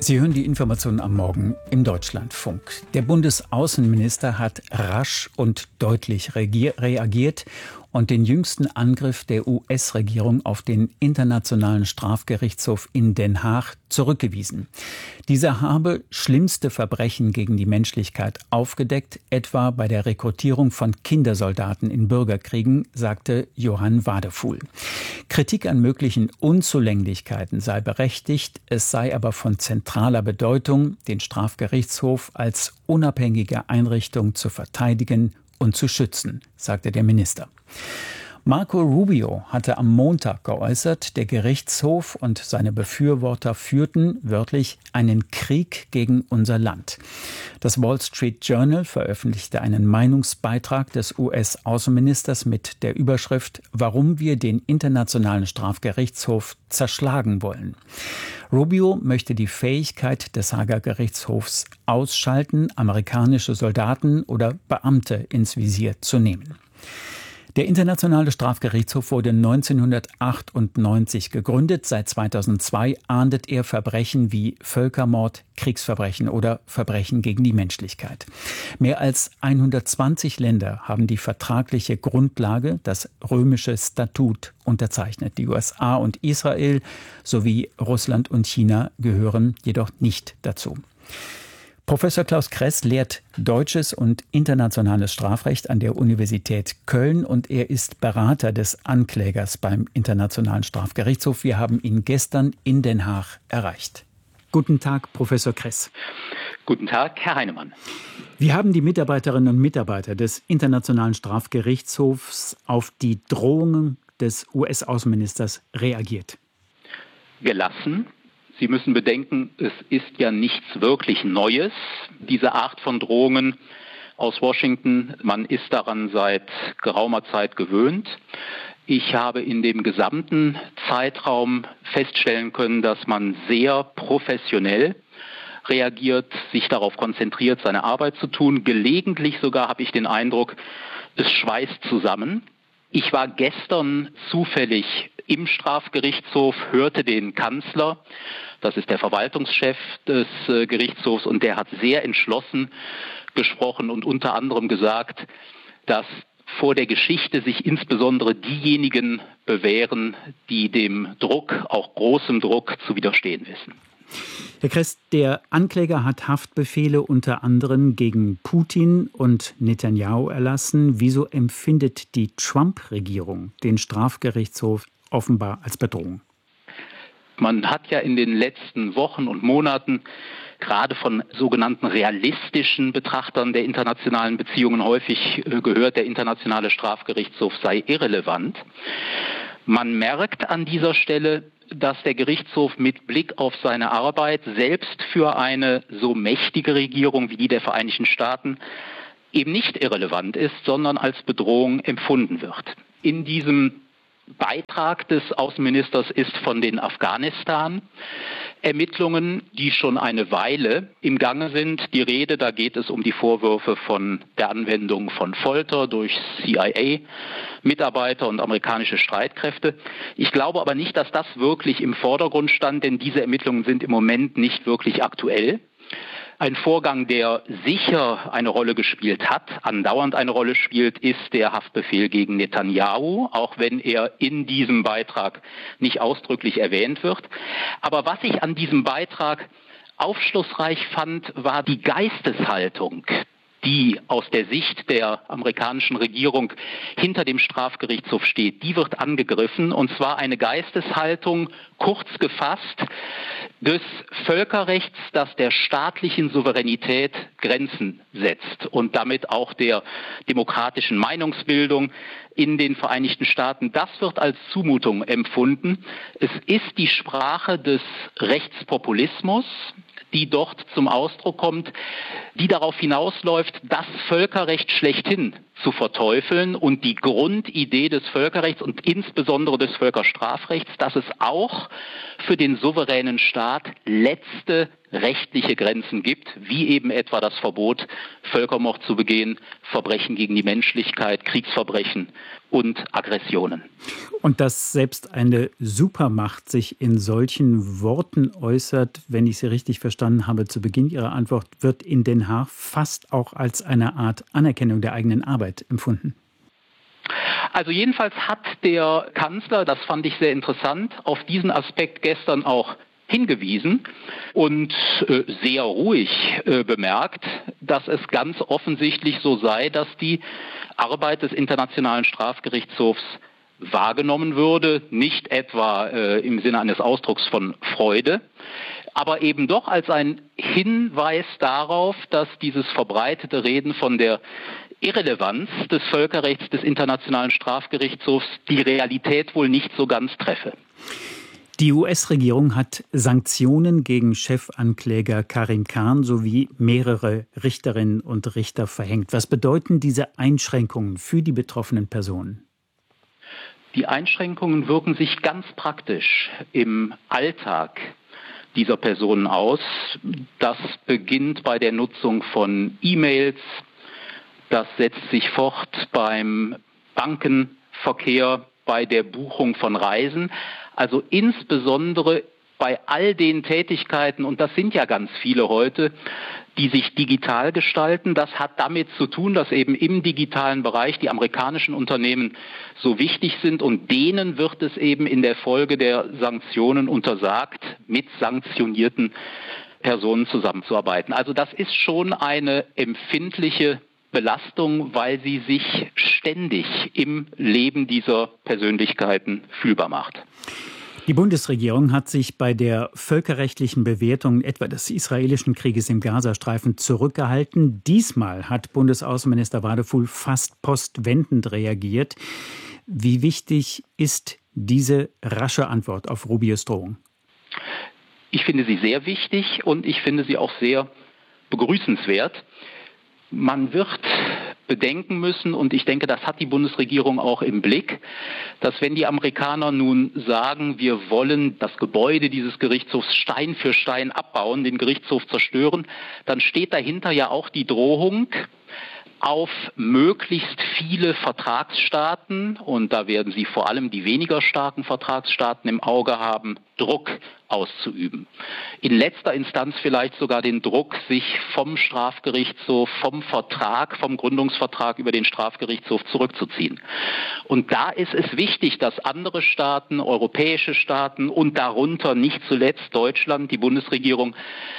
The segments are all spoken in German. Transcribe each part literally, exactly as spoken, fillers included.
Sie hören die Informationen am Morgen im Deutschlandfunk. Der Bundesaußenminister hat rasch und deutlich reagiert und den jüngsten Angriff der U S-Regierung auf den Internationalen Strafgerichtshof in Den Haag zurückgewiesen. Dieser habe schlimmste Verbrechen gegen die Menschlichkeit aufgedeckt, etwa bei der Rekrutierung von Kindersoldaten in Bürgerkriegen, sagte Johann Wadefuhl. Kritik an möglichen Unzulänglichkeiten sei berechtigt, es sei aber von zentraler Bedeutung, den Strafgerichtshof als unabhängige Einrichtung zu verteidigen und zu schützen, sagte der Minister. Marco Rubio hatte am Montag geäußert, der Gerichtshof und seine Befürworter führten wörtlich einen Krieg gegen unser Land. Das Wall Street Journal veröffentlichte einen Meinungsbeitrag des U S-Außenministers mit der Überschrift »Warum wir den Internationalen Strafgerichtshof zerschlagen wollen«. Rubio möchte die Fähigkeit des Haager Gerichtshofs ausschalten, amerikanische Soldaten oder Beamte ins Visier zu nehmen. Der Internationale Strafgerichtshof wurde neunzehnhundertachtundneunzig gegründet. Seit zweitausendzwei ahndet er Verbrechen wie Völkermord, Kriegsverbrechen oder Verbrechen gegen die Menschlichkeit. Mehr als hundertzwanzig Länder haben die vertragliche Grundlage, das römische Statut, unterzeichnet. Die U S A und Israel sowie Russland und China gehören jedoch nicht dazu. Professor Klaus Kress lehrt deutsches und internationales Strafrecht an der Universität Köln und er ist Berater des Anklägers beim Internationalen Strafgerichtshof. Wir haben ihn gestern in Den Haag erreicht. Guten Tag, Professor Kress. Guten Tag, Herr Heinemann. Wie haben die Mitarbeiterinnen und Mitarbeiter des Internationalen Strafgerichtshofs auf die Drohungen des U S-Außenministers reagiert? Gelassen. Sie müssen bedenken, es ist ja nichts wirklich Neues, diese Art von Drohungen aus Washington. Man ist daran seit geraumer Zeit gewöhnt. Ich habe in dem gesamten Zeitraum feststellen können, dass man sehr professionell reagiert, sich darauf konzentriert, seine Arbeit zu tun. Gelegentlich sogar habe ich den Eindruck, es schweißt zusammen. Ich war gestern zufällig im Strafgerichtshof, hörte den Kanzler, das ist der Verwaltungschef des äh, Gerichtshofs, und der hat sehr entschlossen gesprochen und unter anderem gesagt, dass vor der Geschichte sich insbesondere diejenigen bewähren, die dem Druck, auch großem Druck, zu widerstehen wissen. Herr Kress, der Ankläger hat Haftbefehle unter anderem gegen Putin und Netanyahu erlassen. Wieso empfindet die Trump-Regierung den Strafgerichtshof offenbar als Bedrohung? Man hat ja in den letzten Wochen und Monaten gerade von sogenannten realistischen Betrachtern der internationalen Beziehungen häufig gehört, der Internationale Strafgerichtshof sei irrelevant. Man merkt an dieser Stelle, dass der Gerichtshof mit Blick auf seine Arbeit selbst für eine so mächtige Regierung wie die der Vereinigten Staaten eben nicht irrelevant ist, sondern als Bedrohung empfunden wird. In diesem Beitrag des Außenministers ist von den Afghanistan-Ermittlungen, die schon eine Weile im Gange sind, die Rede. Da geht es um die Vorwürfe von der Anwendung von Folter durch C I A-Mitarbeiter und amerikanische Streitkräfte. Ich glaube aber nicht, dass das wirklich im Vordergrund stand, denn diese Ermittlungen sind im Moment nicht wirklich aktuell. Ein Vorgang, der sicher eine Rolle gespielt hat, andauernd eine Rolle spielt, ist der Haftbefehl gegen Netanyahu, auch wenn er in diesem Beitrag nicht ausdrücklich erwähnt wird. Aber was ich an diesem Beitrag aufschlussreich fand, war die Geisteshaltung, die aus der Sicht der amerikanischen Regierung hinter dem Strafgerichtshof steht. Die wird angegriffen, und zwar eine Geisteshaltung, kurz gefasst, des Völkerrechts, das der staatlichen Souveränität Grenzen setzt und damit auch der demokratischen Meinungsbildung in den Vereinigten Staaten. Das wird als Zumutung empfunden. Es ist die Sprache des Rechtspopulismus, die dort zum Ausdruck kommt, die darauf hinausläuft, das Völkerrecht schlechthin zu verteufeln und die Grundidee des Völkerrechts und insbesondere des Völkerstrafrechts, dass es auch für den souveränen Staat letzte rechtliche Grenzen gibt, wie eben etwa das Verbot, Völkermord zu begehen, Verbrechen gegen die Menschlichkeit, Kriegsverbrechen und Aggressionen. Und dass selbst eine Supermacht sich in solchen Worten äußert, wenn ich Sie richtig verstanden habe, zu Beginn Ihrer Antwort, wird in Den Haag fast auch als eine Art Anerkennung der eigenen Arbeit empfunden. Also jedenfalls hat der Kanzler, das fand ich sehr interessant, auf diesen Aspekt gestern auch hingewiesen und äh, sehr ruhig äh, bemerkt, dass es ganz offensichtlich so sei, dass die Arbeit des Internationalen Strafgerichtshofs wahrgenommen würde, nicht etwa äh, im Sinne eines Ausdrucks von Freude, aber eben doch als ein Hinweis darauf, dass dieses verbreitete Reden von der Irrelevanz des Völkerrechts des Internationalen Strafgerichtshofs die Realität wohl nicht so ganz treffe. Die U S-Regierung hat Sanktionen gegen Chefankläger Karim Khan sowie mehrere Richterinnen und Richter verhängt. Was bedeuten diese Einschränkungen für die betroffenen Personen? Die Einschränkungen wirken sich ganz praktisch im Alltag dieser Personen aus. Das beginnt bei der Nutzung von E-Mails, das setzt sich fort beim Bankenverkehr, bei der Buchung von Reisen. Also insbesondere bei all den Tätigkeiten, und das sind ja ganz viele heute, die sich digital gestalten. Das hat damit zu tun, dass eben im digitalen Bereich die amerikanischen Unternehmen so wichtig sind und denen wird es eben in der Folge der Sanktionen untersagt, mit sanktionierten Personen zusammenzuarbeiten. Also das ist schon eine empfindliche Belastung, weil sie sich ständig im Leben dieser Persönlichkeiten fühlbar macht. Die Bundesregierung hat sich bei der völkerrechtlichen Bewertung etwa des israelischen Krieges im Gazastreifen zurückgehalten. Diesmal hat Bundesaußenminister Wadefuhl fast postwendend reagiert. Wie wichtig ist diese rasche Antwort auf Rubios Drohung? Ich finde sie sehr wichtig und ich finde sie auch sehr begrüßenswert. Man wird bedenken müssen, und ich denke, das hat die Bundesregierung auch im Blick, dass wenn die Amerikaner nun sagen, wir wollen das Gebäude dieses Gerichtshofs Stein für Stein abbauen, den Gerichtshof zerstören, dann steht dahinter ja auch die Drohung, auf möglichst viele Vertragsstaaten, und da werden Sie vor allem die weniger starken Vertragsstaaten im Auge haben, Druck auszuüben. In letzter Instanz vielleicht sogar den Druck, sich vom Strafgerichtshof, vom Vertrag, vom Gründungsvertrag über den Strafgerichtshof zurückzuziehen. Und da ist es wichtig, dass andere Staaten, europäische Staaten und darunter nicht zuletzt Deutschland, die Bundesregierung,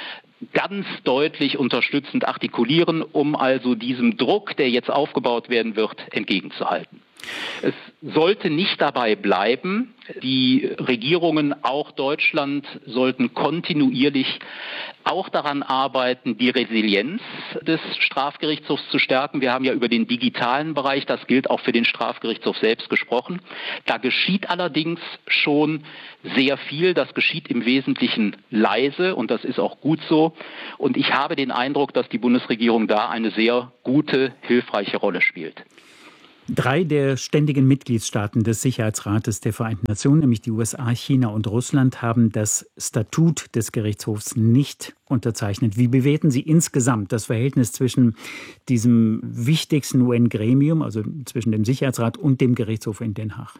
ganz deutlich unterstützend artikulieren, um also diesem Druck, der jetzt aufgebaut werden wird, entgegenzuhalten. Es sollte nicht dabei bleiben. Die Regierungen, auch Deutschland, sollten kontinuierlich auch daran arbeiten, die Resilienz des Strafgerichtshofs zu stärken. Wir haben ja über den digitalen Bereich, das gilt auch für den Strafgerichtshof selbst, gesprochen. Da geschieht allerdings schon sehr viel. Das geschieht im Wesentlichen leise und das ist auch gut so. Und ich habe den Eindruck, dass die Bundesregierung da eine sehr gute, hilfreiche Rolle spielt. Drei der ständigen Mitgliedstaaten des Sicherheitsrates der Vereinten Nationen, nämlich die U S A, China und Russland, haben das Statut des Gerichtshofs nicht unterzeichnet. Wie bewerten Sie insgesamt das Verhältnis zwischen diesem wichtigsten U N-Gremium, also zwischen dem Sicherheitsrat und dem Gerichtshof in Den Haag?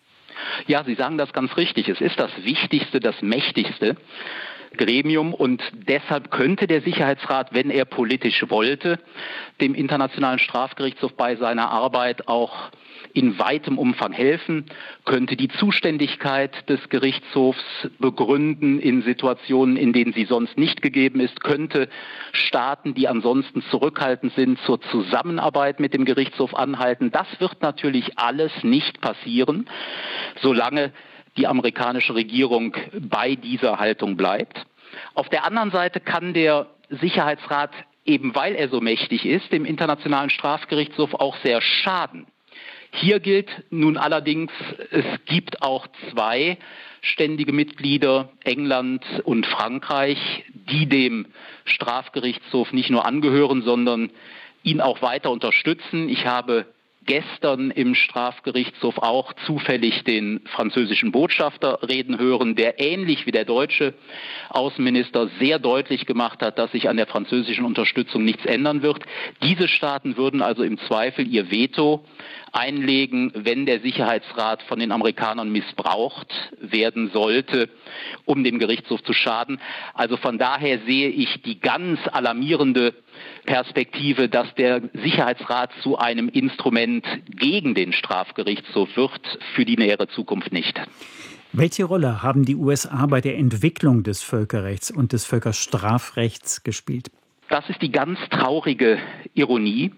Ja, Sie sagen das ganz richtig. Es ist das wichtigste, das mächtigste Gremium und deshalb könnte der Sicherheitsrat, wenn er politisch wollte, dem Internationalen Strafgerichtshof bei seiner Arbeit auch in weitem Umfang helfen, könnte die Zuständigkeit des Gerichtshofs begründen in Situationen, in denen sie sonst nicht gegeben ist, könnte Staaten, die ansonsten zurückhaltend sind, zur Zusammenarbeit mit dem Gerichtshof anhalten. Das wird natürlich alles nicht passieren, solange die amerikanische Regierung bei dieser Haltung bleibt. Auf der anderen Seite kann der Sicherheitsrat, eben weil er so mächtig ist, dem Internationalen Strafgerichtshof auch sehr schaden. Hier gilt nun allerdings, es gibt auch zwei ständige Mitglieder, England und Frankreich, die dem Strafgerichtshof nicht nur angehören, sondern ihn auch weiter unterstützen. Ich habe gestern im Strafgerichtshof auch zufällig den französischen Botschafter reden hören, der ähnlich wie der deutsche Außenminister sehr deutlich gemacht hat, dass sich an der französischen Unterstützung nichts ändern wird. Diese Staaten würden also im Zweifel ihr Veto einlegen, wenn der Sicherheitsrat von den Amerikanern missbraucht werden sollte, um dem Gerichtshof zu schaden. Also von daher sehe ich die ganz alarmierende Perspektive, dass der Sicherheitsrat zu einem Instrument gegen den Strafgerichtshof wird, für die nähere Zukunft nicht. Welche Rolle haben die U S A bei der Entwicklung des Völkerrechts und des Völkerstrafrechts gespielt? Das ist die ganz traurige Ironie.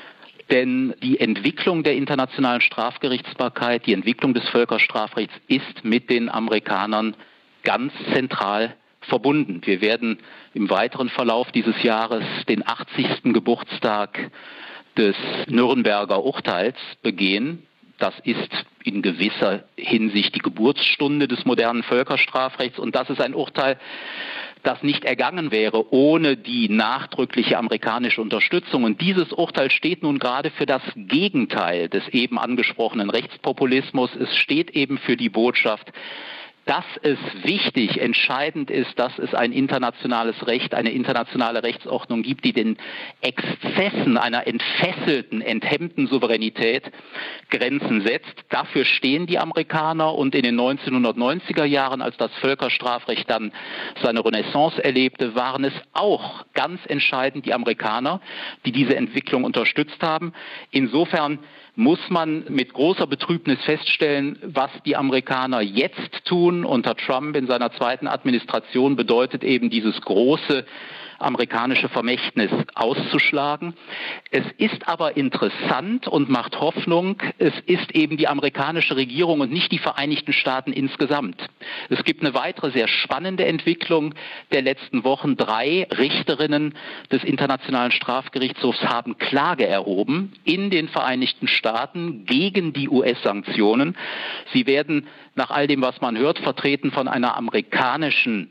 Denn die Entwicklung der internationalen Strafgerichtsbarkeit, die Entwicklung des Völkerstrafrechts ist mit den Amerikanern ganz zentral verbunden. Wir werden im weiteren Verlauf dieses Jahres den achtzigsten Geburtstag des Nürnberger Urteils begehen. Das ist in gewisser Hinsicht die Geburtsstunde des modernen Völkerstrafrechts. Und das ist ein Urteil, das nicht ergangen wäre ohne die nachdrückliche amerikanische Unterstützung. Und dieses Urteil steht nun gerade für das Gegenteil des eben angesprochenen Rechtspopulismus. Es steht eben für die Botschaft, dass es wichtig, entscheidend ist, dass es ein internationales Recht, eine internationale Rechtsordnung gibt, die den Exzessen einer entfesselten, enthemmten Souveränität Grenzen setzt. Dafür stehen die Amerikaner, und in den neunzehnhundertneunziger Jahren, als das Völkerstrafrecht dann seine Renaissance erlebte, waren es auch ganz entscheidend die Amerikaner, die diese Entwicklung unterstützt haben. Insofern muss man mit großer Betrübnis feststellen, was die Amerikaner jetzt tun unter Trump in seiner zweiten Administration, bedeutet eben dieses große amerikanische Vermächtnis auszuschlagen. Es ist aber interessant und macht Hoffnung, es ist eben die amerikanische Regierung und nicht die Vereinigten Staaten insgesamt. Es gibt eine weitere sehr spannende Entwicklung der letzten Wochen. Drei Richterinnen des Internationalen Strafgerichtshofs haben Klage erhoben in den Vereinigten Staaten gegen die U S-Sanktionen. Sie werden nach all dem, was man hört, vertreten von einer amerikanischen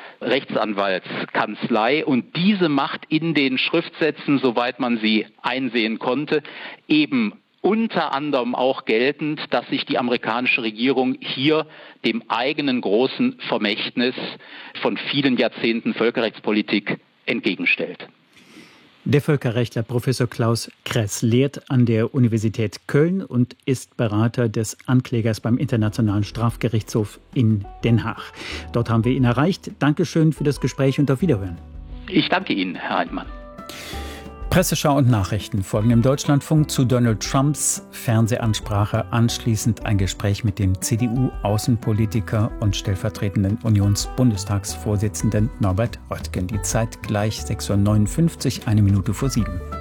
Rechtsanwaltskanzlei, und diese macht in den Schriftsätzen, soweit man sie einsehen konnte, eben unter anderem auch geltend, dass sich die amerikanische Regierung hier dem eigenen großen Vermächtnis von vielen Jahrzehnten Völkerrechtspolitik entgegenstellt. Der Völkerrechtler Professor Klaus Kress lehrt an der Universität Köln und ist Berater des Anklägers beim Internationalen Strafgerichtshof in Den Haag. Dort haben wir ihn erreicht. Dankeschön für das Gespräch und auf Wiederhören. Ich danke Ihnen, Herr Heidmann. Presseschau und Nachrichten folgen im Deutschlandfunk zu Donald Trumps Fernsehansprache. Anschließend ein Gespräch mit dem C D U-Außenpolitiker und stellvertretenden Unionsbundestagsvorsitzenden Norbert Röttgen. Die Zeit gleich sechs Uhr neunundfünfzig, eine Minute vor sieben.